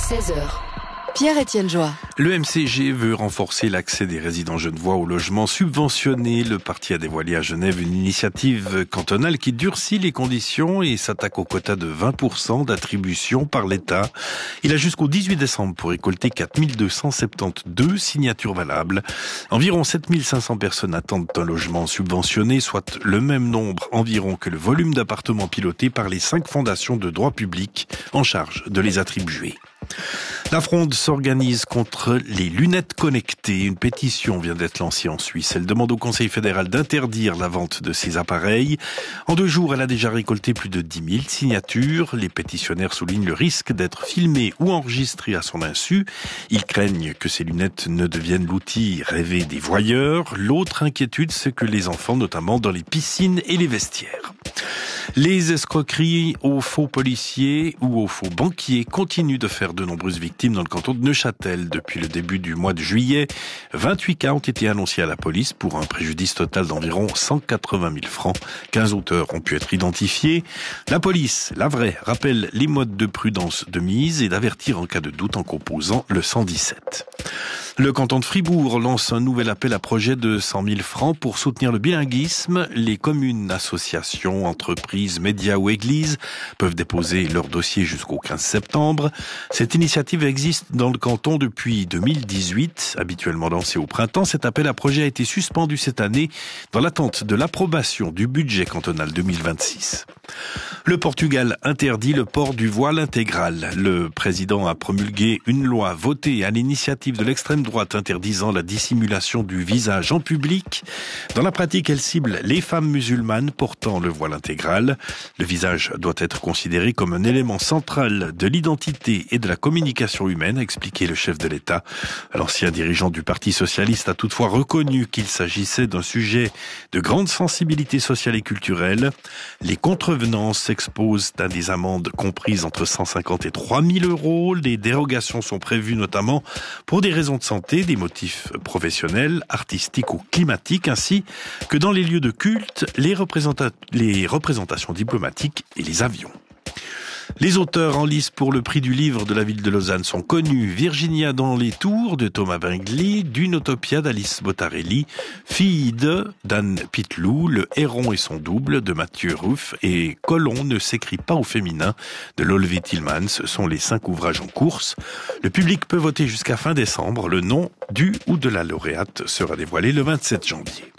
16h. Pierre-Étienne Joie. Le MCG veut renforcer l'accès des résidents genevois au logement subventionné. Le parti a dévoilé à Genève une initiative cantonale qui durcit les conditions et s'attaque au quota de 20% d'attribution par l'État. Il a jusqu'au 18 décembre pour récolter 4272 signatures valables. Environ 7500 personnes attendent un logement subventionné, soit le même nombre environ que le volume d'appartements pilotés par les 5 fondations de droit public en charge de les attribuer. La fronde s'organise contre les lunettes connectées. Une pétition vient d'être lancée en Suisse. Elle demande au Conseil fédéral d'interdire la vente de ces appareils. En 2 jours, elle a déjà récolté plus de 10 000 signatures. Les pétitionnaires soulignent le risque d'être filmés ou enregistrés à son insu. Ils craignent que ces lunettes ne deviennent l'outil rêvé des voyeurs. L'autre inquiétude, c'est que les enfants, notamment dans les piscines et les vestiaires. Les escroqueries aux faux policiers ou aux faux banquiers continuent de faire de nombreuses victimes dans le canton de Neuchâtel. Depuis le début du mois de juillet, 28 cas ont été annoncés à la police pour un préjudice total d'environ 180 000 francs. 15 auteurs ont pu être identifiés. La police, la vraie, rappelle les modes de prudence de mise et d'avertir en cas de doute en composant le 117. Le canton de Fribourg lance un nouvel appel à projet de 100 000 francs pour soutenir le bilinguisme. Les communes, associations, entreprises, médias ou églises peuvent déposer leur dossier jusqu'au 15 septembre. Cette initiative existe dans le canton depuis 2018. Habituellement lancé au printemps, cet appel à projet a été suspendu cette année dans l'attente de l'approbation du budget cantonal 2026. Le Portugal interdit le port du voile intégral. Le président a promulgué une loi votée à l'initiative de l'extrême droite interdisant la dissimulation du visage en public. Dans la pratique, elle cible les femmes musulmanes portant le voile intégral. Le visage doit être considéré comme un élément central de l'identité et de la communication humaine, a expliqué le chef de l'État. L'ancien dirigeant du Parti socialiste a toutefois reconnu qu'il s'agissait d'un sujet de grande sensibilité sociale et culturelle. Les contrevenants s'exposent à des amendes comprises entre 150 et 3 000 euros. Les dérogations sont prévues notamment pour des raisons de santé, des motifs professionnels, artistiques ou climatiques, ainsi que dans les lieux de culte, les représentations diplomatiques et les avions. Les auteurs en lice pour le prix du livre de la ville de Lausanne sont connus. Virginia dans les tours de Thomas Bingli, D'une Utopia d'Alice Bottarelli, Fille de d'Anne Pitlou, Le Héron et son double de Mathieu Ruff et Colomb ne s'écrit pas au féminin de Lolvé Tillmans. Ce sont les 5 ouvrages en course. Le public peut voter jusqu'à fin décembre. Le nom du ou de la lauréate sera dévoilé le 27 janvier.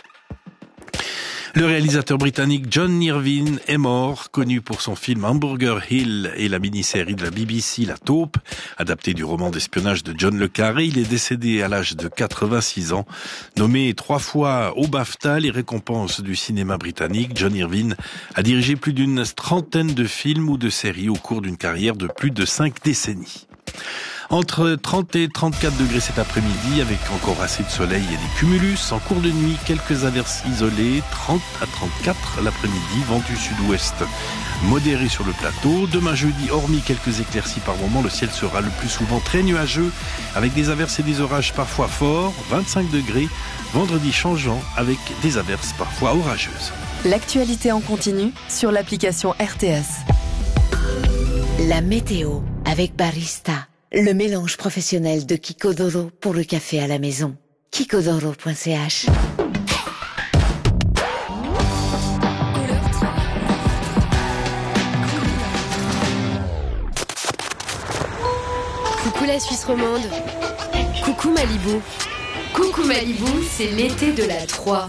Le réalisateur britannique John Irvine est mort, connu pour son film Hamburger Hill et la mini-série de la BBC La Taupe, adaptée du roman d'espionnage de John le Carré. Il est décédé à l'âge de 86 ans. Nommé 3 fois au BAFTA, les récompenses du cinéma britannique, John Irvine a dirigé plus d'une trentaine de films ou de séries au cours d'une carrière de plus de 5 décennies. Entre 30 et 34 degrés cet après-midi, avec encore assez de soleil et des cumulus. En cours de nuit, quelques averses isolées, 30 à 34 l'après-midi, vent du sud-ouest modéré sur le plateau. Demain jeudi, hormis quelques éclaircies par moment, le ciel sera le plus souvent très nuageux, avec des averses et des orages parfois forts, 25 degrés. Vendredi changeant, avec des averses parfois orageuses. L'actualité en continu sur l'application RTS. La météo avec Barista. Le mélange professionnel de Kiko.Doro pour le café à la maison. Kiko.Doro.ch. Coucou la Suisse romande. Coucou Malibu. Coucou Malibu, c'est l'été de la 3.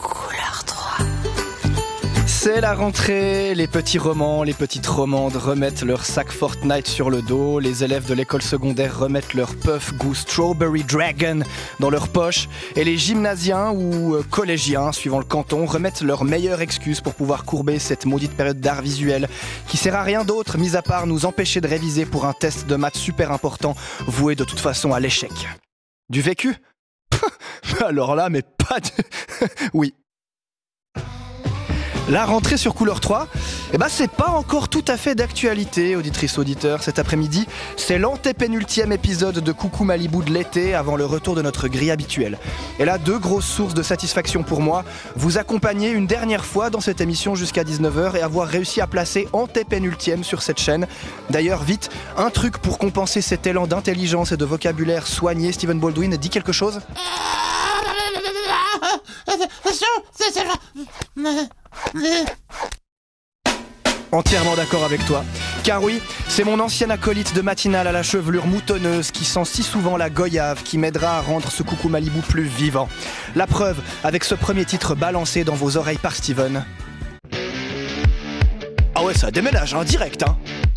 C'est la rentrée, les petits romans, les petites romandes remettent leur sac Fortnite sur le dos, les élèves de l'école secondaire remettent leur Puff Goose Strawberry Dragon dans leur poche et les gymnasiens ou collégiens, suivant le canton, remettent leur meilleure excuse pour pouvoir courber cette maudite période d'art visuel qui sert à rien d'autre, mis à part nous empêcher de réviser pour un test de maths super important, voué de toute façon à l'échec. Du vécu ? Alors là, mais pas de... Oui. La rentrée sur Couleur 3, c'est pas encore tout à fait d'actualité, auditrices, auditeurs. Cet après-midi, c'est l'antépénultième épisode de Coucou Malibu de l'été avant le retour de notre grille habituelle. Et là, 2 grosses sources de satisfaction pour moi. Vous accompagner une dernière fois dans cette émission jusqu'à 19h et avoir réussi à placer antépénultième sur cette chaîne. D'ailleurs, vite, un truc pour compenser cet élan d'intelligence et de vocabulaire soigné. Steven Baldwin dit quelque chose ? Entièrement d'accord avec toi, car oui, c'est mon ancien acolyte de matinale à la chevelure moutonneuse qui sent si souvent la goyave qui m'aidera à rendre ce Coucou Malibu plus vivant. La preuve avec ce premier titre balancé dans vos oreilles par Steven. Ah ouais, ça déménage, direct,